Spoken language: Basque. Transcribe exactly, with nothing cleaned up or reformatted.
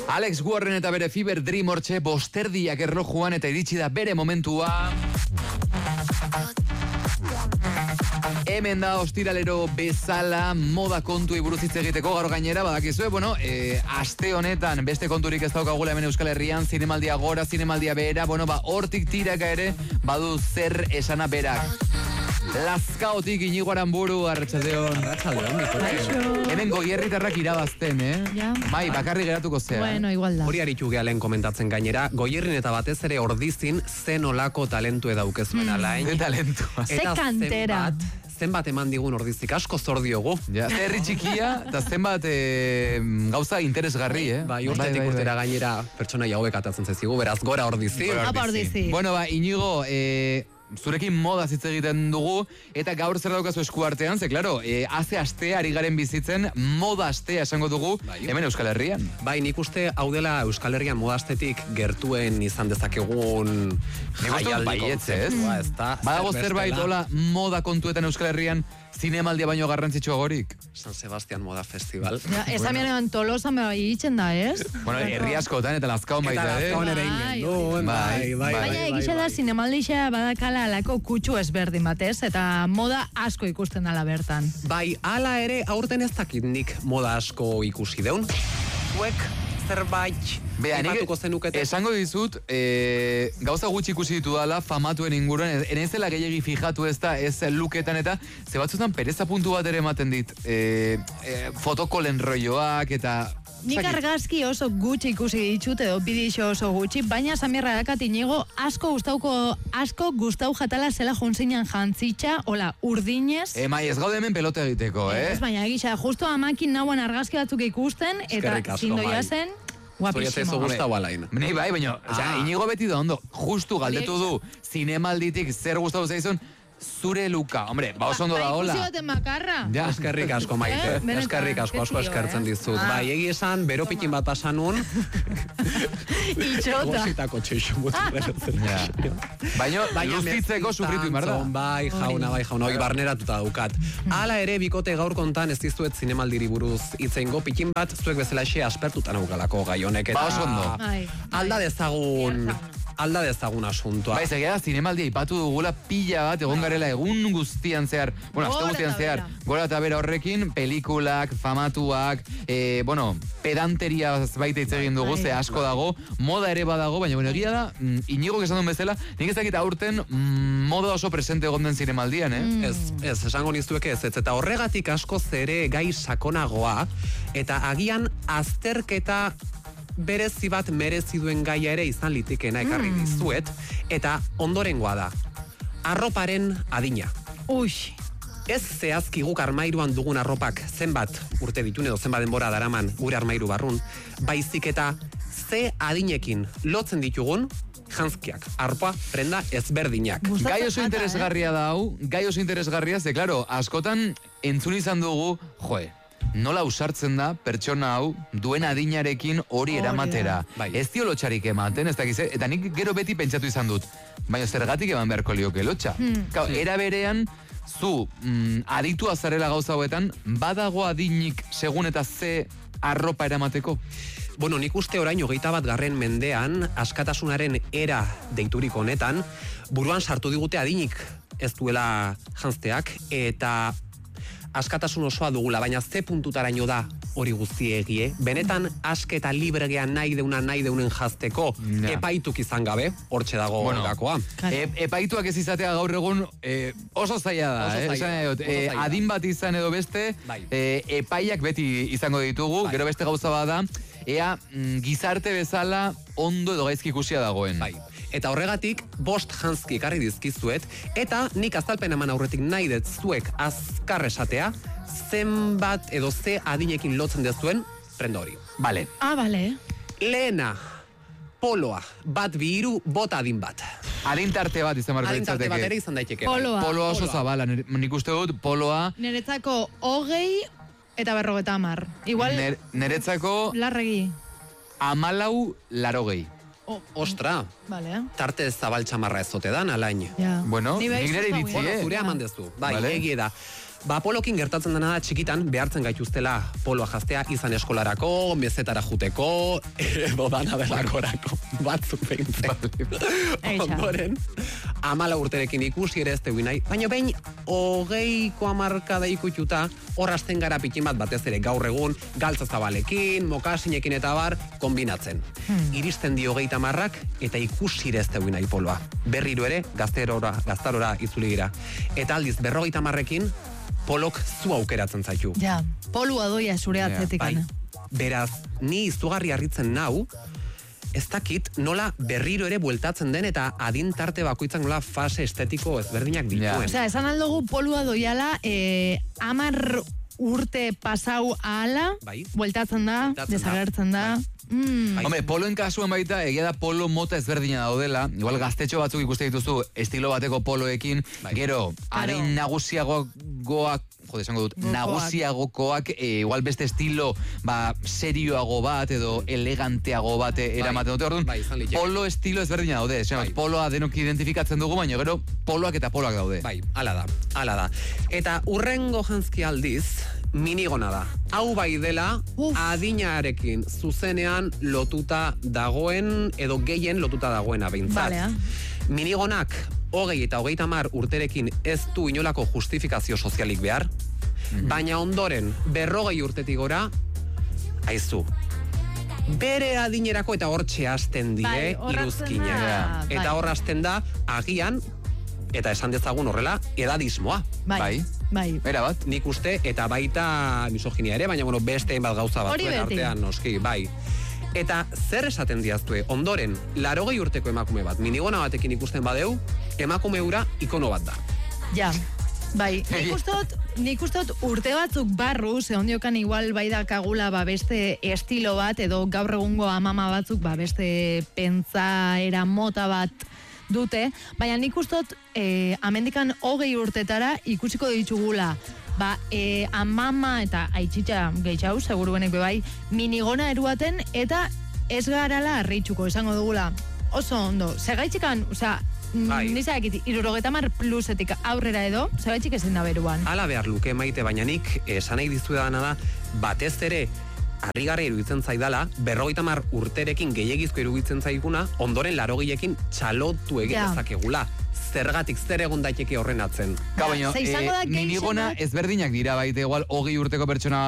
Alex Warren eta bere Fever Dream hortxe bosterdiak erlojuan eta iritsi da bere momentua. Hemen da ostiralero bezala moda kontuei buruz hitz egiteko gaur gainera, badakizue, bueno, e, aste honetan beste konturik ez daukagula hemen Euskal Herrian, zinemaldia gora, zinemaldia behera, bueno, ba, hortik tiraka ere, badu zer esana berak. Lazkaotik Inigo Aranburu, arratsaldeon. Arratsaldeon, hemen Goierritarrak irabazten, eh? Ja. Bai, bakarrik geratuko zea. Bueno, igual da. Hori aritu gealen komentatzen gainera, Goierrin eta batez ere Ordizin zen olako talentu edaukezuen alain. Ze talentua. Ze kantera. Zenbat eman digun Ordizik, asko zor diogu. Ja, herri txikia, eta zenbat e, gauza interesgarri, eh? Bai, urtetik urtera gainera pertsona hauek atatzen zaizkigu, beraz gora Ordizi. Apa Ordizi. Bueno, ba, Inigo, e, zurekin modaz hitz egiten dugu, eta gaur zer daukazu eskuartean, ze, klaro, e, haze astea ari garen bizitzen, moda astea esango dugu, bai, hemen Euskal Herrian. Bai, nik uste hau dela Euskal Herrian moda astetik gertuen izan dezakegun jaialdi kontzeptua. Badago zerbait, hola, moda kontuetan Euskal Herrian, zinemaldia baino garrantzitsua gorik? San Sebastian Moda Festival. Ja, esan bueno. Bianean Tolosan bai itzen da, ez? Bueno, herri askotan eta Lazkaon baita, eh? Eta Lazkaon ere ingen duen, bai, bai, bai. Baina egisa da zinemaldia badakala alako kutsu ezberdin batez, eta moda asko ikusten dala bertan. Bai, hala ere, aurten ez dakit nik moda asko ikusi deun. Zuek zerbait Bea, nik esango dizut, e, gauza gutxi ikusi ditu dala, famatuen inguruan, enezela gehiagi fijatu ez da, ez luketan eta, ze batzutan pereza puntu bat ere ematen dit, e, e, fotokolen rolloak eta... Nik argazki oso gutxi ikusi ditut edo bidixo oso gutxi, baina Samirra dakat Inigo asko gustauko, asko gustau jatala zela jonzinan jantzitxa, hola, urdinez. E, mai, ez gaude hemen pelota egiteko, eh? Ez baina egisa, justo amakin nauan argazki batzuk ikusten, eta zindoia zen... Guapísimo. Ni bai, baina, ah. Inigo beti da ondo, justu galdetu du, zinemalditik zer gustatu zaizun, zure luka. Hombre, ba oso ondo da, hola. Ikusi baten makarra. Ja. Eskerrik asko, Maite. Eh? Eskerrik asko, asko eskertzen dizut. Ah. Bai, egi esan, bero pikin bat pasanun. Itxota. Gozitako txeixo mutu. Baina, justitzeko sufritu imarda. Bai, jauna, bai, jauna, hori barneratuta daukat. Hala ere, bikote gaur kontan ez dizuet zinemaldiri buruz itzeingo pikin bat, zuek bezala xe aspertutan aukalako gai honek. Ba oso ondo. Alda dezagun... alda dezagun asuntoa. Bai, zegea, zinemaldia ipatu dugula pila bat, egon garela egun guztian zehar, bueno, aste guztian zehar, gora eta bera horrekin, pelikulak, famatuak, e, bueno, pedanteria baita hitz egin dugu, ze asko dago, moda ere badago, baina, bueno, egia da, Inigo esan duen bezala, nik ez dakit aurten moda oso presente egon den zinemaldian, eh? Mm. Ez, ez, esango niztuek ez, ez, eta horregatik asko zere gai sakonagoa, eta agian azterketa berezi bat merezi duen gaia ere izan litekena ekarri mm. dizuet, eta ondorengoa da, arroparen adina. Ui. Ez zehazki guk armairuan dugun arropak zenbat urte ditun edo zenbat denbora daraman gure armairu barrun, baizik eta ze adinekin lotzen ditugun janzkiak, arpa, prenda ezberdinak. Gai oso interesgarria da hau, gai oso interesgarria, ze, klaro, askotan entzun izan dugu, joe, nola usartzen da pertsona hau duen adinarekin hori eramatera. Bai. Ez dio lotxarik ematen, ez dakiz, eta nik gero beti pentsatu izan dut, baina zergatik eman beharko lioke lotxa. Hmm. Kau, era berean, zu mm, aditu azarela gauza hauetan, badago adinik segun eta ze arropa eramateko? Bueno, nik uste orain hogeita bat garren mendean, askatasunaren era deiturik honetan, buruan sartu digute adinik ez duela janzteak, eta askatasun osoa dugula, baina ze puntutaraino da hori guzti egie. Benetan asketa libregean nahi deuna nahi deunen jazteko ja. Epaituk izan gabe, hortxe dago bueno, gakoa. E, epaituak ez izatea gaur egun e, oso zaila da. Oso zaila, eh? oso zaila. E, adin bat izan edo beste, bai. e, epaiak beti izango ditugu, bai. Gero beste gauza bada, ea mm, gizarte bezala ondo edo gaizki ikusia dagoen. Bai. Eta horregatik, bost janzki ekarri dizkizuet, eta nik azalpen eman aurretik nahi dut zuek azkar esatea, zenbat edo ze adinekin lotzen dezuen prenda hori. Bale. Ah, bale. Lehena, poloa, bat bi hiru bota adin bat. Adintarte bat izan barko ditzateke. Adintarte bat ere izan daiteke. Poloa. Poloa oso zabala, nik uste dut, poloa... Niretzako hogei eta berrogeta hamar. Igual... Ner, niretzako... Larregi. Amalau larogei. Oh, Ostra, vale. Tarte zabaltxamarra ez zote dan, alain. Ja. Bueno, nik nire iritzi, Bueno, eh? zure aman dezu. Bai, vale. Egie da. Ba, polokin gertatzen dena da txikitan behartzen gaituztela poloa jaztea izan eskolarako, mezetara juteko, edo dana delakorako, batzuk behintzen. Ondoren, amala urterekin ikusi ere ez tegu nahi, baina behin hogeiko amarkada ikututa, horrazten gara pikin bat batez ere gaur egun, galtzazabalekin, mokasinekin eta bar, kombinatzen. Hmm. Iristen di hogeita marrak eta ikusi ere ez tegu nahi poloa. Berriro ere, gazterora, gaztarora itzuli gira. Eta aldiz, berrogeita marrekin, polok zu aukeratzen zaitu. Ja, polua doia zure atzetik. Bai, beraz, ni izugarri harritzen nau, ez dakit nola berriro ere bueltatzen den eta adin tarte bakoitzak nola fase estetiko ezberdinak dituen. Osea, esan aldugu polua doiala, eh, amar urte pasau ahala, bai, bueltatzen da, desagertzen da. Bai. Mm. Hombre, poloen kasuan baita, egia da polo mota ezberdina daudela, igual gaztetxo batzuk ikuste dituzu estilo bateko poloekin, bai, gero, harin nagusiagoak, jode, esango dut, Gokoak. nagusiagokoak, e, igual beste estilo, ba, serioago bat, edo eleganteago bat eramaten dute, orduan, bai, polo estilo ezberdina daude, bai, poloa denok identifikatzen dugu, baina gero, poloak eta poloak daude. Bai, ala da, ala da. Eta urrengo janzki aldiz, minigona da. Hau bai dela, Uf. adinarekin zuzenean lotuta dagoen, edo gehien lotuta dagoena behintzat. Vale, minigonak, hogei eta hogeita mar urterekin ez du inolako justifikazio sozialik behar, mm-hmm, baina ondoren, berrogei urtetik gora, aizu. Bere adinerako eta hortxe hasten die, bai, iruzkina. Bai. Eta hor hasten da, agian, eta esan dezagun horrela, edadismoa. Bai. Bai. Bai. Era bat, nik uste, eta baita misoginia ere, baina bueno, beste bat gauza bat artean, noski, bai. Eta zer esaten diaztue, ondoren, larogei urteko emakume bat, minigona batekin ikusten badeu, emakume hura ikono bat da. Ja, bai, nik ustot, nik ustot urte batzuk barru, ze ondiokan igual bai dakagula ba beste estilo bat, edo gaur egungo amama batzuk ba beste pentsaera mota bat dute, baina nik ustot eh, amendikan hogei urtetara ikusiko ditugula, ba, eh, amama eta aitxitxa gehiago, seguruenek bai, minigona eruaten, eta ez garala harritxuko, esango dugula, oso ondo, segaitxikan, osea, bai, nizakit, irurogeta mar plusetik aurrera edo, segaitxik ezin da beruan. Ala behar luke maite, baina nik esan nahi dizuedana da, batez ere, harrigarri iruditzen zaidala, berrogeita mar urterekin gehiagizko iruditzen zaiguna, ondoren larogiekin txalotu egitezakegula. Zergatik, zer egon daiteke horren atzen. Ka, baina, eh, minigona ezberdinak dira baita, igual, hogei urteko pertsona